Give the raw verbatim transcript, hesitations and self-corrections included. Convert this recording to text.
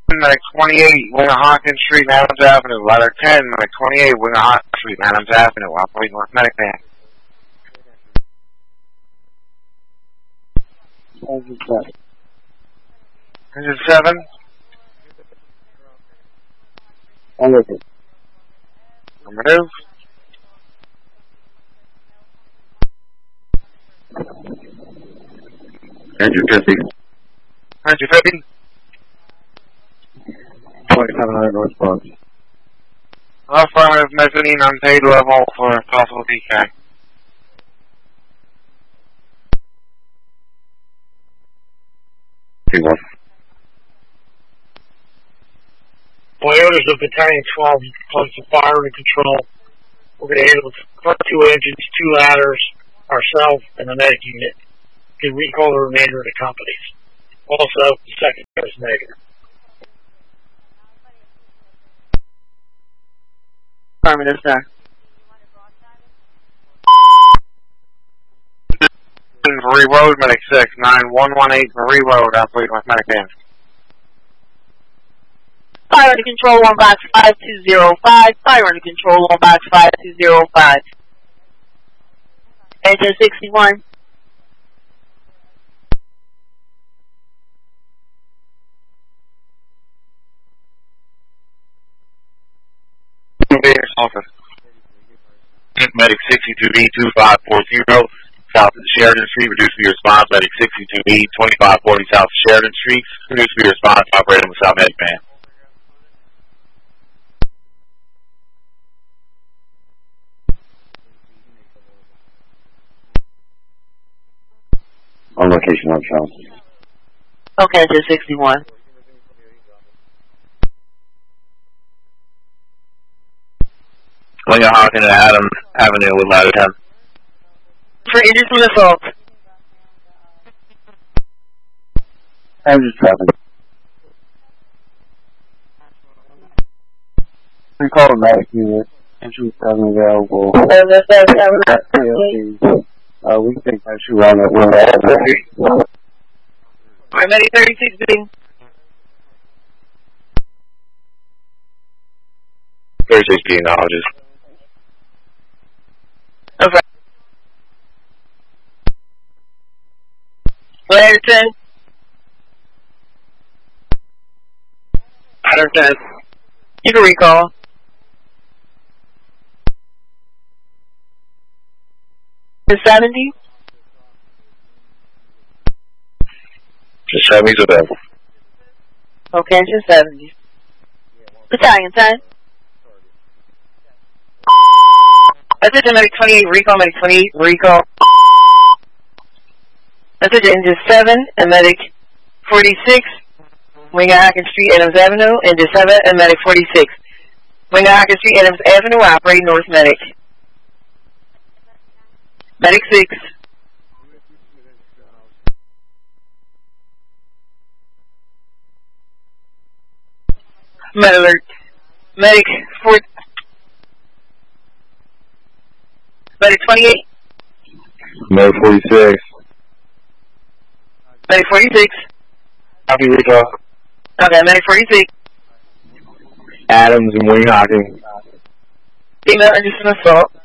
Medic twenty-eight, Winger Hawkins Street, Adams Avenue. Ladder ten, Medic twenty-eight, Winger Hawkins Street, Adams Avenue. Operate North Medic van. Engine seven. Engine Number two. Engine fifty. Engine fifty. twenty-seven hundred northbound. Affirmative, mezzanine unpaid level for possible D K. T one. Toyotas of Battalion twelve, close to fire and control. We're going to handle front two engines, two ladders, ourselves, and the medic unit. Can recall the remainder of the companies. Also, the second is negative. Affirmative, sir. Marie Road, Medic six, nine one one eight Marie Road, operate North Medic van. Fire under control, one box five two zero five. Fire under control, one box five two zero five. Engine sixty-one. Office. Medic sixty-two B two five four zero, south of Sheridan Street, reduce your response. Medic sixty-two B twenty-five forty, south of Sheridan Street, reduce your response. Operating with South Medic van. On location on Charles. Okay, engine sixty-one. Winger Hawkins and Adams Avenue with ladder ten. For engine from assault. Engine seven. We call the medic unit. Engine seven available. Uh, we think I should run it with all. I'm medic thirty-six being. thirty-six B acknowledges. Okay. Ladder ten. Ladder ten. You can recall. The seventy. The seventies available. Okay, engine seventy. Battalion ten. That's it, medic twenty-eight, recall, medic twenty-eight, recall. That's it, engine seven, and medic forty-six, Winger Hawkins Street, Adams Avenue, engine seven, and medic forty-six. Winger Hawkins Street, Adams Avenue, operate North Medic. Medic six. Med alert. Medic four. Medic twenty-eight. Medic forty-six. Medic forty-six. Copy recall. Okay, medic forty-six. Adams and Winger Hawkins. Female engine assault.